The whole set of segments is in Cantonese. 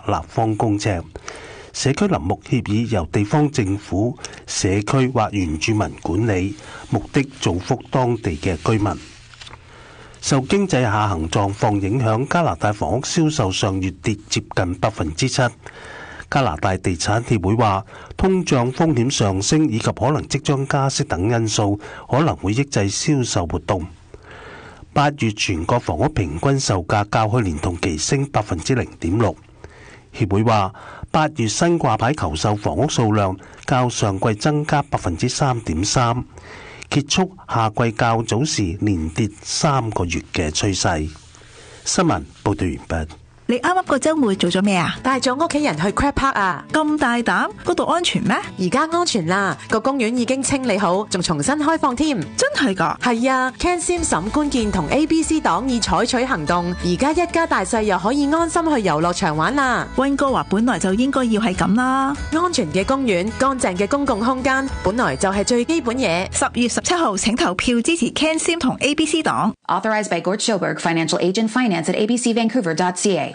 立方公尺。社區林木協議由地方政府、社區或原住民管理，目的造福當地嘅居民。受經濟下行狀況影響，加拿大房屋銷售上月跌接近7%。加拿大地產協會話，通脹風險上升以及可能即將加息等因素，可能會抑制銷售活動。8月全國房屋平均售價較去年同期升0.6%。協會話，8月新掛牌求售房屋數量較上季增加3.3%，結束夏季較早時連跌3個月嘅趨勢。新聞報道完畢。 你啱啱個週末做咗咩啊？ 帶咗屋企人去 Crab Park 啊！ 咁大膽，嗰度安全咩？ 而家安全啦，個公園已經清理好，仲重新開放添。 真係㗎？ 係啊 ，Ken Sim 沈官健同 ABC 黨已採取行動，而家一家大細又可以安心去遊樂場玩啦。 溫哥華本來就應該要係咁啦， 安全嘅公園、乾淨嘅公共空間，本來就係最基本嘢。 10月17號請投票支持 Ken Sim 同 ABC 黨。 Authorized by Gord Schilberg, Financial Agent, Finance at abcvancouver.ca。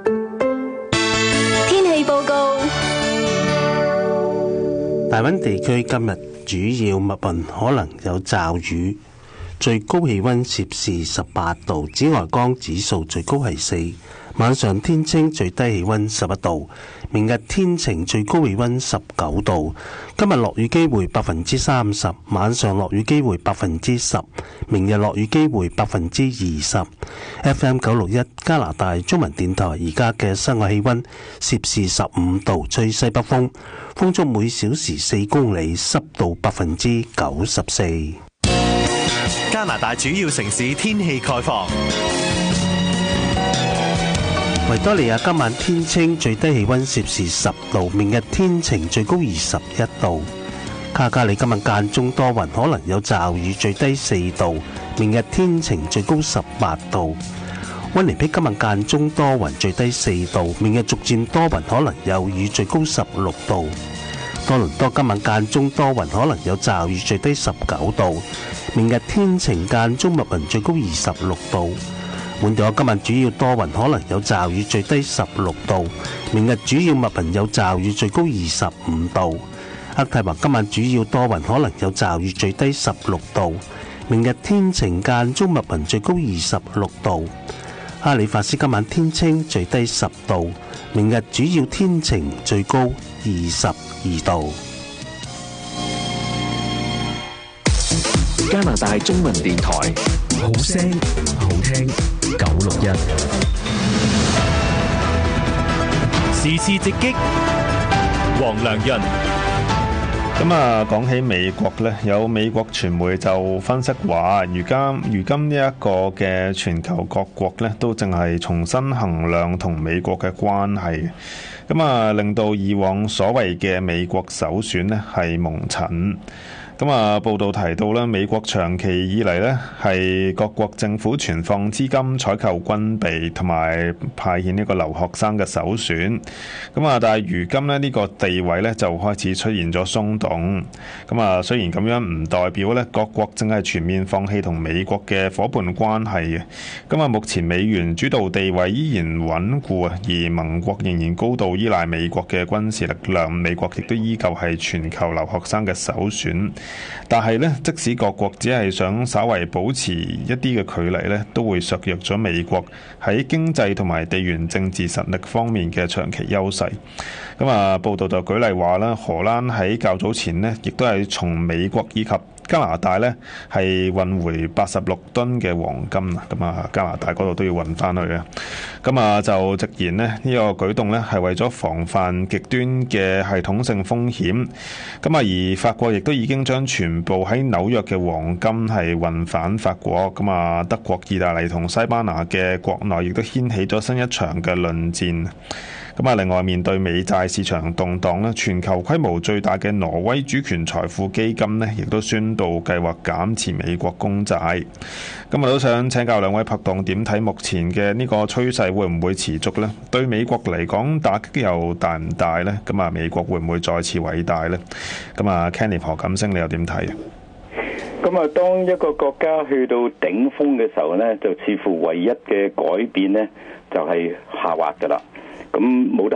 天氣報告： 大溫地區今日主要密雲，可能有驟雨，最高氣溫攝氏18度，紫外光指數最高係4。晚上天清，最低氣溫11度。明日天晴，最高氣溫19度。今日落雨機會30%，晚上落雨機會10%，明日落雨機會20%。FM 961加拿大中文電台而家嘅室外氣溫攝氏15度，吹西北風，風速每小時4公里，濕度94%。 加拿大主要城市天氣概況。 維多利亞今晚天清，最低氣溫攝氏10度，明日天晴，最高21度。卡加里今晚間中多雲，可能有驟雨，最低4度，明日天晴，最高18度。溫尼碧今晚間中多雲，最低4度，明日逐漸多雲，可能有雨，最高16度。多倫多今晚間中多雲，可能有驟雨，最低19度，明日天晴間中密雲，最高26度。本地今晚主要多雲，可能有驟雨，最低16度。明日主要密雲有驟雨，最高25度。渥太華今晚主要多雲，可能有驟雨，最低16度。明日天晴間中密雲，最高26度。哈利法斯今晚天清，最低10度。明日主要天晴，最高22度。 加拿大中文電台，好聲好聽961。 時事直擊，黃良潤。 咁啊，講起美國呢，有美國傳媒就分析話，如今呢一個嘅全球各國呢，都淨係重新衡量同美國嘅關係，咁啊，令到以往所謂嘅美國首選呢係蒙塵。咁啊，報道提到咧，美國長期以嚟咧係各國政府存放資金、採購軍備同埋派遣呢個留學生嘅首選。咁啊，但係如今咧呢個地位咧就開始出現咗鬆動。咁啊，雖然咁樣唔代表咧各國正係全面放棄同美國嘅夥伴關係嘅。咁啊，目前美元主導地位依然穩固啊，而盟國仍然高度依賴美國嘅軍事力量。美國亦都依舊係全球留學生嘅首選。但係咧，即使各國只係想稍為保持一啲嘅距離咧，都會削弱咗美國喺經濟同埋地緣政治實力方面嘅長期優勢。咁啊，報道就舉例話啦，荷蘭喺較早前呢，亦都係從美國以及加拿大呢係運回86噸嘅黃金啊！咁啊，加拿大嗰度都要運翻去嘅。咁啊，就直言呢，呢個舉動呢係為咗防範極端嘅系統性風險。咁啊，而法國亦都已經將全部喺紐約嘅黃金係運返法國。咁啊，德國、意大利同西班牙嘅國內亦都掀起咗新一場嘅論戰。咁啊，另外面對美債市場動盪咧，全球規模最大嘅挪威主權財富基金咧，亦都宣布計劃減持美國公債。咁我都想請教兩位拍檔點睇目前嘅呢個趨勢會唔會持續呢？對美國嚟講打擊又大唔大呢？咁啊，美國會唔會再次偉大呢？咁啊 Kenny 何錦星你又點睇啊？ 咁啊，當一個國家去到頂峰嘅時候呢，就似乎唯一嘅改變呢，就係下滑㗎啦。咁冇得